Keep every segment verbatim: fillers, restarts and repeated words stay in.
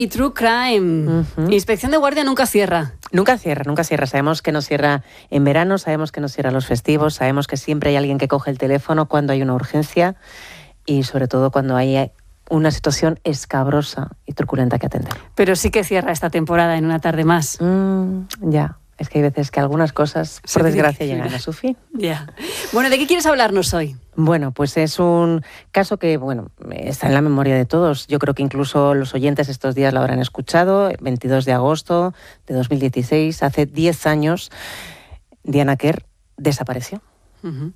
Y True Crime. Uh-huh. Inspección de Guardia nunca cierra. Nunca cierra, nunca cierra. Sabemos que no cierra en verano, sabemos que no cierra los festivos, sabemos que siempre hay alguien que coge el teléfono cuando hay una urgencia y sobre todo cuando hay una situación escabrosa y truculenta que atender. Pero sí que cierra esta temporada en una tarde más. Mm, ya, es que hay veces que algunas cosas, por desgracia, llegan a su fin. Ya. Bueno, ¿de qué quieres hablarnos hoy? Bueno, pues es un caso que, bueno, está en la memoria de todos. Yo creo que incluso los oyentes estos días lo habrán escuchado. veintidós de agosto de dos mil dieciséis, hace diez años, Diana Quer desapareció. Uh-huh.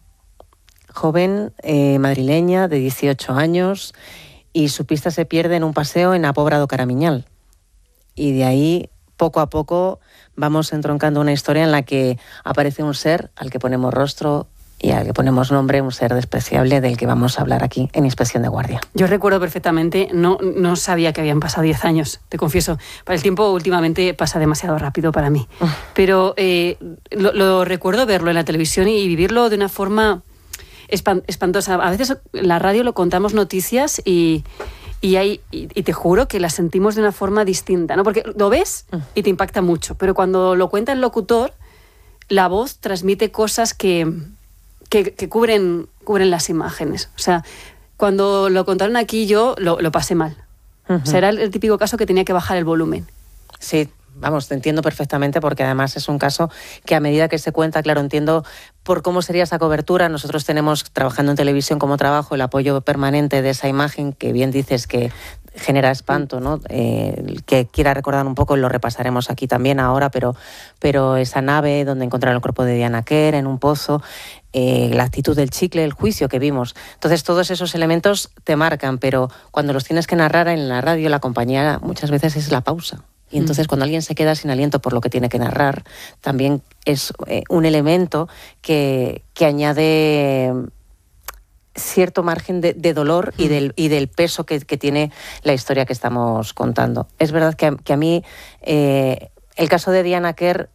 Joven eh, madrileña de dieciocho años y su pista se pierde en un paseo en Apobra do Caramiñal. Y de ahí, poco a poco, vamos entroncando una historia en la que aparece un ser al que ponemos rostro y al que ponemos nombre, un ser despreciable del que vamos a hablar aquí en Inspección de Guardia. Yo recuerdo perfectamente, no, no sabía que habían pasado diez años, te confieso. Para el tiempo últimamente pasa demasiado rápido para mí. Pero eh, lo, lo recuerdo verlo en la televisión y vivirlo de una forma espantosa. A veces en la radio lo contamos noticias y, y, hay, y, y te juro que las sentimos de una forma distinta, ¿no? Porque lo ves y te impacta mucho, pero cuando lo cuenta el locutor, la voz transmite cosas que... Que, que cubren, cubren las imágenes. O sea, cuando lo contaron aquí yo lo, lo pasé mal. Uh-huh. O sea, era el, el típico caso que tenía que bajar el volumen. Sí, vamos, te entiendo perfectamente porque además es un caso que a medida que se cuenta, claro, entiendo por cómo sería esa cobertura. Nosotros tenemos, trabajando en televisión como trabajo, el apoyo permanente de esa imagen que bien dices que genera espanto, ¿no? Eh, el que quiera recordar un poco, lo repasaremos aquí también ahora, pero, pero esa nave donde encontraron el cuerpo de Diana Quer en un pozo, eh, la actitud del chicle, el juicio que vimos. Entonces todos esos elementos te marcan, pero cuando los tienes que narrar en la radio, la compañía muchas veces es la pausa. Y entonces cuando alguien se queda sin aliento por lo que tiene que narrar, también es eh, un elemento que, que añade cierto margen de, de dolor y del, y del peso que, que tiene la historia que estamos contando. Es verdad que a, que a mí eh, el caso de Diana Quer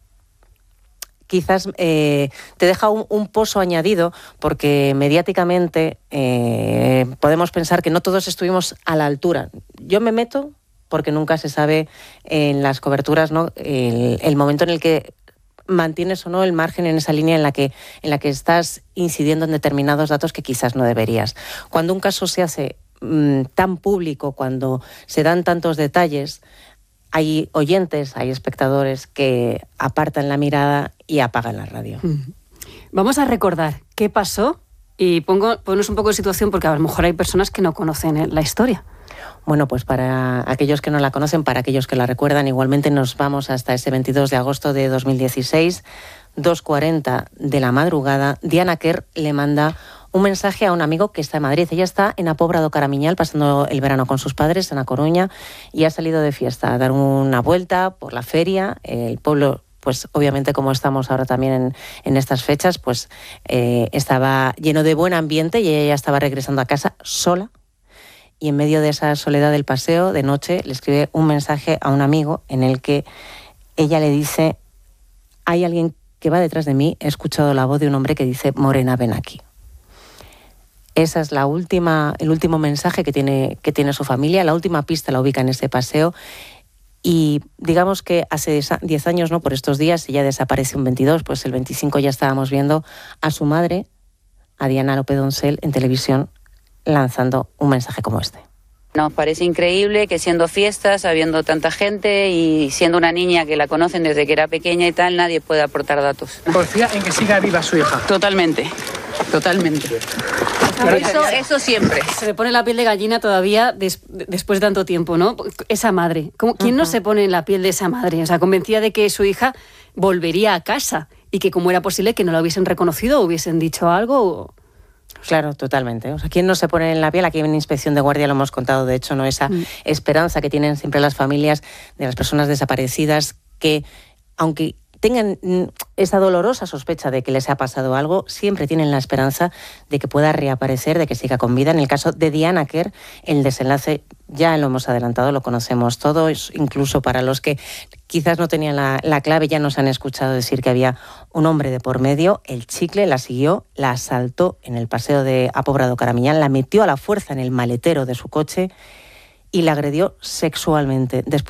quizás eh, te deja un, un pozo añadido porque mediáticamente eh, podemos pensar que no todos estuvimos a la altura. Yo me meto porque nunca se sabe en las coberturas, ¿no?, el, el momento en el que mantienes o no el margen en esa línea en la que en la que estás incidiendo en determinados datos que quizás no deberías. Cuando un caso se hace mmm, tan público, cuando se dan tantos detalles, hay oyentes, hay espectadores que apartan la mirada y apagan la radio. Vamos a recordar qué pasó y pongo, ponnos un poco en situación porque a lo mejor hay personas que no conocen la historia. Bueno, pues para aquellos que no la conocen, para aquellos que la recuerdan, igualmente nos vamos hasta ese veintidós de agosto de dos mil dieciséis, dos cuarenta de la madrugada. Diana Quer le manda un mensaje a un amigo que está en Madrid. Ella está en Apobra do Caramiñal pasando el verano con sus padres en A Coruña y ha salido de fiesta a dar una vuelta por la feria. El pueblo, pues obviamente como estamos ahora también en, en estas fechas, pues eh, estaba lleno de buen ambiente y ella ya estaba regresando a casa sola. Y en medio de esa soledad del paseo, de noche, le escribe un mensaje a un amigo en el que ella le dice: hay alguien que va detrás de mí, he escuchado la voz de un hombre que dice Morena, ven aquí. Esa es la última, el último mensaje que tiene, que tiene su familia, la última pista la ubica en ese paseo. Y digamos que hace diez años, ¿no?, por estos días, ella desaparece un veintidós, pues el veinticinco ya estábamos viendo a su madre, a Diana López Doncel, en televisión, lanzando un mensaje como este. Nos parece increíble que siendo fiestas, habiendo tanta gente y siendo una niña que la conocen desde que era pequeña y tal, nadie puede aportar datos. ¿Confía en que siga viva su hija? Totalmente, totalmente. Eso, eso siempre. Se me pone la piel de gallina todavía des, después de tanto tiempo, ¿no? Esa madre. ¿Cómo, ¿Quién uh-huh. no se pone en la piel de esa madre? O sea, convencida de que su hija volvería a casa y que cómo era posible que no la hubiesen reconocido o hubiesen dicho algo o... Claro, totalmente. O sea, ¿quién no se pone en la piel? Aquí en Inspección de Guardia lo hemos contado, de hecho, ¿no? Esa mm. esperanza que tienen siempre las familias de las personas desaparecidas que, aunque tengan esa dolorosa sospecha de que les ha pasado algo, siempre tienen la esperanza de que pueda reaparecer, de que siga con vida. En el caso de Diana Quer, el desenlace ya lo hemos adelantado, lo conocemos todos, incluso para los que quizás no tenían la, la clave, ya nos han escuchado decir que había un hombre de por medio. El chicle la siguió, la asaltó en el paseo de Apobra do Caramiñal, la metió a la fuerza en el maletero de su coche y la agredió sexualmente. Después